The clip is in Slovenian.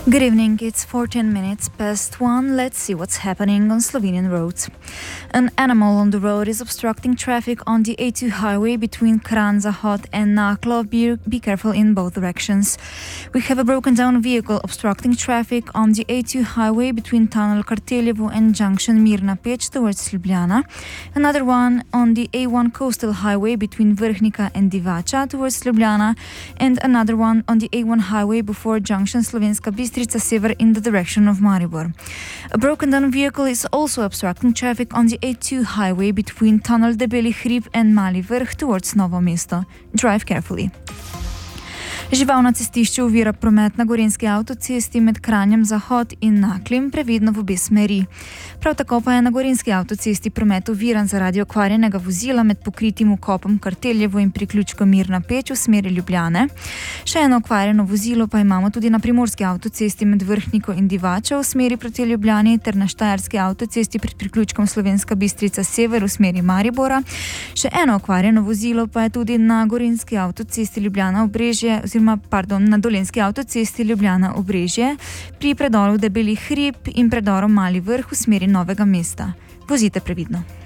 Good evening, it's 14 minutes past 1. Let's see what's happening on Slovenian roads. An animal on the road is obstructing traffic on the A2 highway between Kranj-Zahod and Naklo. Be careful in both directions. We have a broken down vehicle obstructing traffic on the A2 highway between Tunnel Karteljevo and junction Mirna Peč towards Ljubljana. Another one on the A1 coastal highway between Vrhnika and Divača towards Ljubljana. And another one on the A1 highway before junction Slovenska Bistrica Sever in the direction of Maribor. A broken down vehicle is also obstructing traffic on the A2 highway between Tunnel Debeli Hrib and Mali Vrh towards Novo Mesto. Drive carefully. Žival na cestišču ovira promet na gorenjski avtocesti med Kranjem-Zahod in Naklim, previdno v obe smeri. Prav tako pa je na gorenjski avtocesti promet oviran zaradi okvarjenega vozila med pokritim vkopom Karteljevo in priključkom Mirna Peč v smeri Ljubljane. Še eno okvarjeno vozilo pa imamo tudi na primorski avtocesti med Vrhniko in Divačo v smeri proti Ljubljani ter na štajerski avtocesti pred priključkom Slovenska Bistrica Sever v smeri Maribora. Še eno okvarjeno vozilo pa je tudi na gorenjski avtocesti Ljubljana-Obrežje na dolenjski avtocesti Ljubljana-Obrežje pri predolu Debeli Hrib in predoru Mali Vrh v smeri Novega mesta. Vozite previdno.